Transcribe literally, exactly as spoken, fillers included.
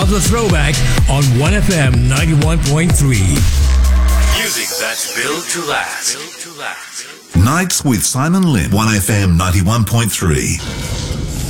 of the throwback on one F M ninety-one point three. Music that's built to last. Built to last. Nights with Simon Lim, one F M ninety-one point three.